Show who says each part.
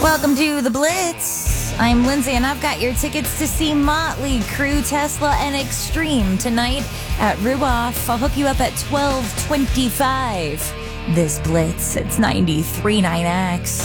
Speaker 1: Welcome to The Blitz. I'm Lindsay, and I've got your tickets to see Motley Crue, Tesla, and Extreme tonight at Ruoff. I'll hook you up at 12:25. This Blitz, it's 93.9 X.